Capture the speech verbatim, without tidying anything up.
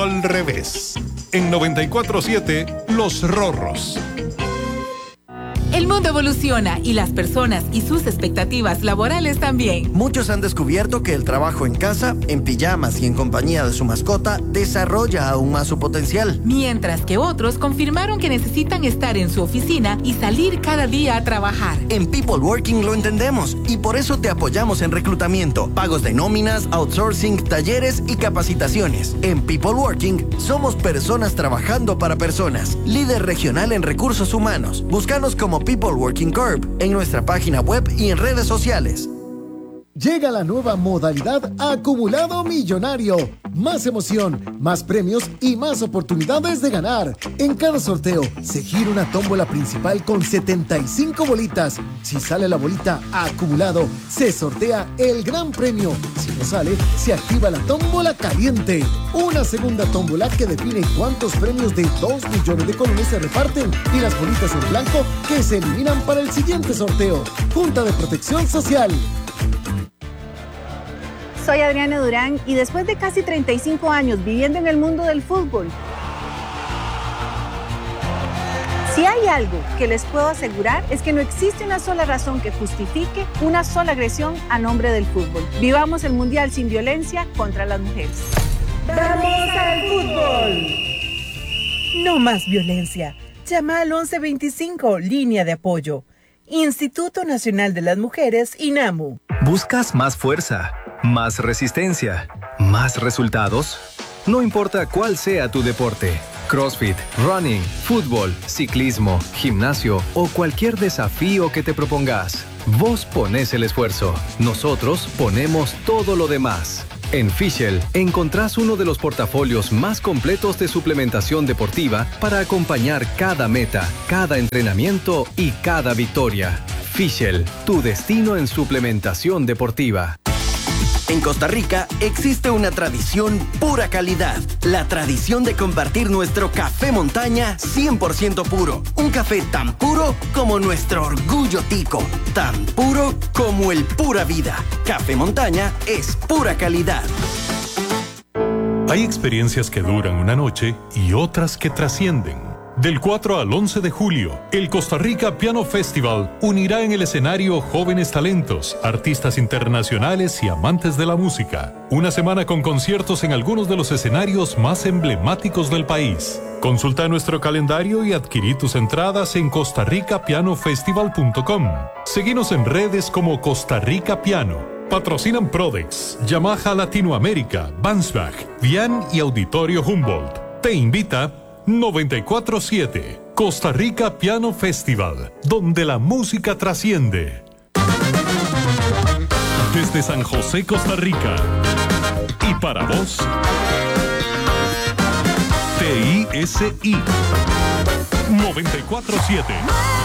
al revés. En noventa y cuatro siete, Los Rorros. El mundo evoluciona y las personas y sus expectativas laborales también. Muchos han descubierto que el trabajo en casa, en pijamas y en compañía de su mascota desarrolla aún más su potencial. Mientras que otros confirmaron que necesitan estar en su oficina y salir cada día a trabajar. En People Working lo entendemos y por eso te apoyamos en reclutamiento, pagos de nóminas, outsourcing, talleres y capacitaciones. En People Working somos personas trabajando para personas. Líder regional en recursos humanos. Búscanos como People Working Corp en nuestra página web y en redes sociales. Llega la nueva modalidad Acumulado Millonario. Más emoción, más premios y más oportunidades de ganar. En cada sorteo se gira una tómbola principal con setenta y cinco bolitas. Si sale la bolita Acumulado, se sortea el gran premio. Si no sale, se activa la tómbola caliente. Una segunda tómbola que define cuántos premios de dos millones de colones se reparten y las bolitas en blanco que se eliminan para el siguiente sorteo. Junta de Protección Social. Soy Adriana Durán y después de casi treinta y cinco años viviendo en el mundo del fútbol, si hay algo que les puedo asegurar es que no existe una sola razón que justifique una sola agresión a nombre del fútbol. Vivamos el Mundial sin violencia contra las mujeres. ¡Vamos al fútbol! No más violencia. Llama al once veinticinco, línea de apoyo. Instituto Nacional de las Mujeres, INAMU. ¿Buscas más fuerza, más resistencia, más resultados? No importa cuál sea tu deporte. CrossFit, running, fútbol, ciclismo, gimnasio o cualquier desafío que te propongas. Vos ponés el esfuerzo. Nosotros ponemos todo lo demás. En Fischl encontrás uno de los portafolios más completos de suplementación deportiva para acompañar cada meta, cada entrenamiento y cada victoria. Fischl, tu destino en suplementación deportiva. En Costa Rica existe una tradición pura calidad. La tradición de compartir nuestro café montaña cien por ciento puro. Un café tan puro como nuestro orgullo tico. Tan puro como el pura vida. Café montaña es pura calidad. Hay experiencias que duran una noche y otras que trascienden. Del cuatro al once de julio, el Costa Rica Piano Festival unirá en el escenario jóvenes talentos, artistas internacionales y amantes de la música. Una semana con conciertos en algunos de los escenarios más emblemáticos del país. Consulta nuestro calendario y adquirí tus entradas en costa rica piano festival punto com. Seguinos en redes como Costa Rica Piano. Patrocinan Prodex, Yamaha Latinoamérica, Bansbach, Vian y Auditorio Humboldt. Te invita noventa y cuatro siete, Costa Rica Piano Festival, donde la música trasciende. Desde San José, Costa Rica. Y para vos, T I S I noventa y cuatro siete.